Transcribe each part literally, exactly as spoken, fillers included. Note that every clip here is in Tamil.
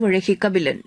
வழங்கி கபிலன்.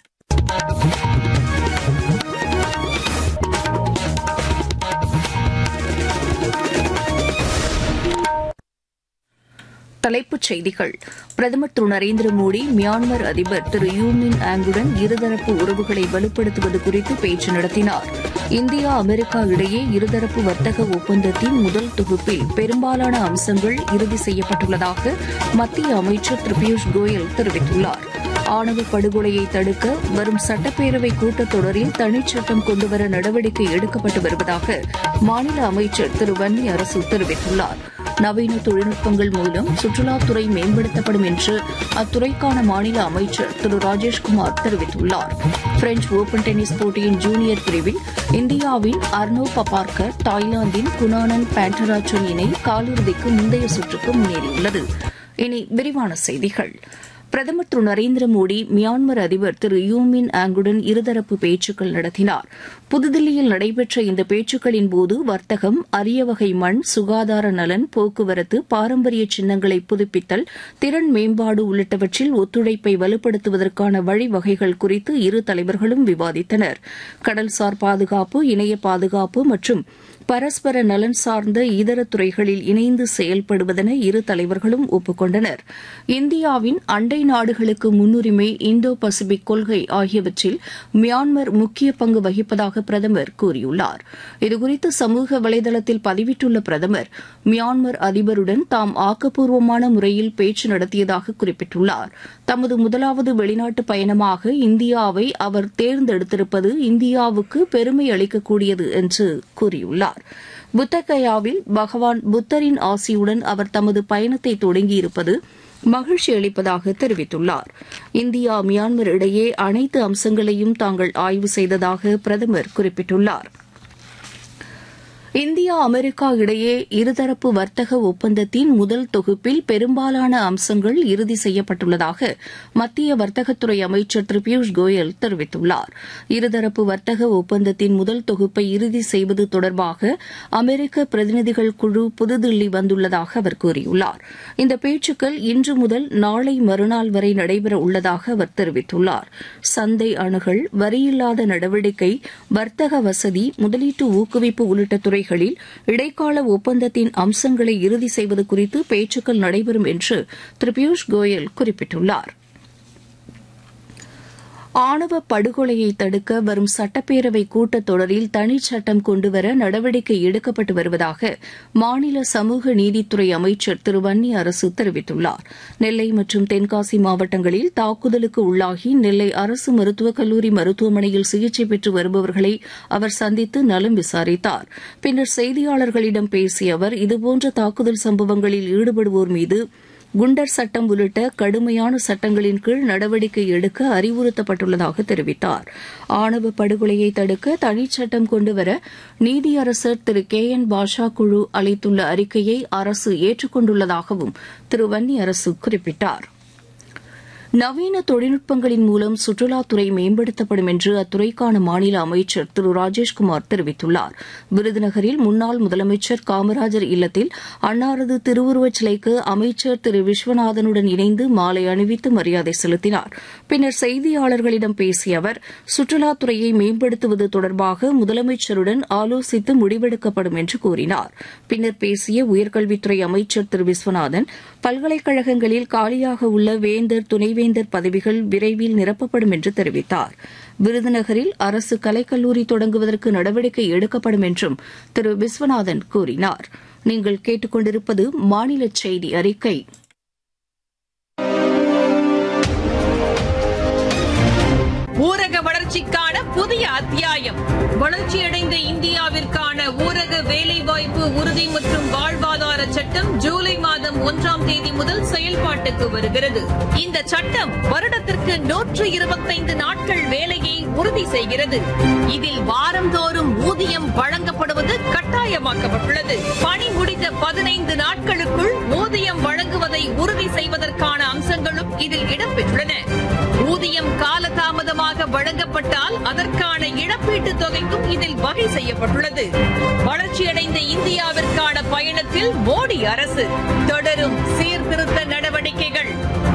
தலைப்புச் செய்திகள். பிரதமர் திரு நரேந்திர மோடி மியான்மர் அதிபர் திரு யூ மின் ஆங்குடன் இருதரப்பு உறவுகளை வலுப்படுத்துவது குறித்து பேச்சு நடத்தினார். இந்தியா அமெரிக்கா இடையே இருதரப்பு வர்த்தக ஒப்பந்தத்தின் முதல் தொகுப்பில் பெரும்பாலான அம்சங்கள் இறுதி செய்யப்பட்டுள்ளதாக மத்திய அமைச்சர் திரு பியூஷ் கோயல் தெரிவித்துள்ளார். ஆணவ படுகொலையை தடுக்க வரும் சட்டப்பேரவை கூட்டத்தொடரில் தனிச்சட்டம் கொண்டுவர நடவடிக்கை எடுக்கப்பட்டு வருவதாக மாநில அமைச்சர் திரு வன்னி அரசு தெரிவித்துள்ளார். நவீன தொழில்நுட்பங்கள் மூலம் சுற்றுலாத்துறை மேம்படுத்தப்படும் என்று அத்துறைக்கான மாநில அமைச்சர் திரு ராஜேஷ்குமார் தெரிவித்துள்ளார். பிரெஞ்ச் ஓபன் டென்னிஸ் போட்டியின் ஜூனியர் பிரிவில் இந்தியாவின் அர்னோ பபார்கர் தாய்லாந்தின் குணானன் பேண்டராச்சன் இணை காலிறுதிக்கு முந்தைய சுற்றுக்கு முன்னேறியுள்ளது. இனி விரிவான செய்திகள். பிரதமர் திரு நரேந்திர மோடி மியான்மர் அதிபர் திரு யூ மின் ஆங்குடன் இருதரப்பு பேச்சுக்கள் நடத்தினார். புதுதில்லியில் நடைபெற்ற இந்த பேச்சுக்களின்போது வர்த்தகம், அரிய வகை மண், சுகாதார நலன், போக்குவரத்து, பாரம்பரிய சின்னங்களை புதுப்பித்தல், திறன் மேம்பாடு உள்ளிட்டவற்றில் ஒத்துழைப்பை வலுப்படுத்துவதற்கான வழிவகைகள் குறித்து இரு தலைவர்களும் விவாதித்தனர். கடல்சார் பாதுகாப்பு, இணைய பாதுகாப்பு மற்றும் பரஸ்பர நலன் சார்ந்த இதர துறைகளில் இணைந்து செயல்படுவதென இரு தலைவர்களும் ஒப்புக் கொண்டனர். இந்தியாவின் அண்டை நாடுகளுக்கு முன்னுரிமை, இந்தோ பசிபிக் கொள்கை ஆகியவற்றில் மியான்மர் முக்கிய பங்கு வகிப்பதாக பிரதமர் கூறியுள்ளார். இதுகுறித்து சமூக வலைதளத்தில் பதிவிட்டுள்ள பிரதமர், மியான்மர் அதிபருடன் தாம் ஆக்கப்பூர்வமான முறையில் பேச்சு நடத்தியதாக குறிப்பிட்டுள்ளார். தமது முதலாவது வெளிநாட்டு பயணமாக இந்தியாவை அவர் தேர்ந்தெடுத்திருப்பது இந்தியாவுக்கு பெருமை அளிக்கக்கூடியது என்று கூறியுள்ளார். புத்தகயாவில் பகவான் புத்தரின் ஆசியுடன் அவர் தமது பயணத்தை தொடங்கியிருப்பது மகிழ்ச்சி அளிப்பதாக தெரிவித்துள்ளார். இந்தியா மியான்மர் இடையே அனைத்து அம்சங்களையும் தாங்கள் ஆய்வு செய்ததாக பிரதமர் குறிப்பிட்டுள்ளார். இந்தியா அமெரிக்கா இடையே இருதரப்பு வர்த்தக ஒப்பந்தத்தின் முதல் தொகுப்பில் பெரும்பாலான அம்சங்கள் இறுதி செய்யப்பட்டுள்ளதாக மத்திய வர்த்தகத்துறை அமைச்சர் திரு பியூஷ் கோயல் தெரிவித்துள்ளார். இருதரப்பு வர்த்தக ஒப்பந்தத்தின் முதல் தொகுப்பை இறுதி செய்வது தொடர்பாக அமெரிக்க பிரதிநிதிகள் குழு புதுதில்லி வந்துள்ளதாக அவர் கூறியுள்ளார். இந்த பேச்சுக்கள் இன்று முதல் நாளை மறுநாள் வரை நடைபெற உள்ளதாக அவர் தெரிவித்துள்ளார். சந்தை அணுகல், வரியில்லாத நடவடிக்கை, வர்த்தக வசதி, முதலீட்டு ஊக்குவிப்பு உள்ளிட்ட துறை இடைக்கால ஒப்பந்தத்தின் அம்சங்களை இறுதி செய்வது குறித்து பேச்சுக்கள் நடைபெறும் என்று திரு பியூஷ் கோயல் குறிப்பிட்டுள்ளார். ஆணவ படுகொலையை தடுக்க வரும் சட்டப்பேரவை கூட்டத்தொடரில் தனிச்சட்டம் கொண்டுவர நடவடிக்கை எடுக்கப்பட்டு வருவதாக மாநில சமூக நீதித்துறை அமைச்சர் திரு வன்னி அரசு தெரிவித்துள்ளார். நெல்லை மற்றும் தென்காசி மாவட்டங்களில் தாக்குதலுக்கு உள்ளாகி நெல்லை அரசு மருத்துவக் கல்லூரி மருத்துவமனையில் சிகிச்சை பெற்று வருபவர்களை அவர் சந்தித்து நலம் விசாரித்தார். பின்னர் செய்தியாளர்களிடம் பேசிய அவர், இதுபோன்ற தாக்குதல் சம்பவங்களில் ஈடுபடுவோர் மீது குண்டர் சட்டம் உள்ளிட்ட கடுமையான சட்டங்களின் கீழ் நடவடிக்கை எடுக்க அறிவுறுத்தப்பட்டுள்ளதாக தெரிவித்தார். ஆணவ படுகொலையை தடுக்க தனிச்சட்டம் கொண்டுவர நீதியரசர் திரு கே என் பாஷா குழு அளித்துள்ள அறிக்கையை அரசு ஏற்றுக்கொண்டுள்ளதாகவும் திரு வன்னி அரசு குறிப்பிட்டார். நவீன தொழில்நுட்பங்களின் மூலம் சுற்றுலாத்துறை மேம்படுத்தப்படும் என்று அத்துறைக்கான மாநில அமைச்சர் திரு ராஜேஷ்குமார் தெரிவித்துள்ளார். விருதுநகரில் முன்னாள் முதலமைச்சர் காமராஜர் இல்லத்தில் அன்னாரது திருவுருவச் சிலைக்கு அமைச்சர் திரு விஸ்வநாதனுடன் இணைந்து மாலை அணிவித்து மரியாதை செலுத்தினார். பின்னர் செய்தியாளர்களிடம் பேசிய அவர், சுற்றுலாத்துறையை மேம்படுத்துவது தொடர்பாக முதலமைச்சருடன் ஆலோசித்து முடிவெடுக்கப்படும் என்று கூறினார். பின்னர் பேசிய உயர்கல்வித்துறை அமைச்சர் திரு விஸ்வநாதன், பல்கலைக்கழகங்களில் காலியாக உள்ள வேந்தர், துணைவேந்தர் பதவிகள் விரைவில் நிரப்பப்படும் என்று தெரிவித்தார். விருதுநகரில் அரசு கலைக்கல்லூரி தொடங்குவதற்கு நடவடிக்கை எடுக்கப்படும் என்றும் திரு விஸ்வநாதன் கூறினார். நீங்கள் கேட்டுக் கொண்டிருப்பது மாநில செய்தி அறிக்கை. ஊரக வளர்ச்சிக்கான புதிய அத்தியாயம். வளர்ச்சியடைந்த இந்தியாவிற்கான ஊரக வேலைவாய்ப்பு உறுதி மற்றும் வாழ்வாதார சட்டம் ஜூலை மாதம் ஒன்றாம் தேதி முதல் செயல்பாட்டுக்கு வருகிறது. இந்த சட்டம் வருடத்திற்கு நூற்று இருபத்தைந்து நாட்கள் வேலையை உறுதி செய்கிறது. இதில் வாரந்தோறும் ஊதியம் வழங்கப்படுவது கட்டாயமாக்கப்பட்டுள்ளது. பணி முடிந்த பதினைந்து நாட்களுக்குள் ஊதியம் வழங்குவதை உறுதி செய்வதற்கான அம்சங்களும் இதில் இடம்பெற்றுள்ளன. ஊதியம் காலதாமதமாக வழங்கப்பட்டால் அதற்கான இழப்பீட்டுத் தொகைக்கும் இதில் வகை செய்யப்பட்டுள்ளது. வளர்ச்சியடைந்த இந்தியாவிற்கான பயணத்தில் மோடி அரசு தொடரும் சீர்திருத்த நடவடிக்கைகள்.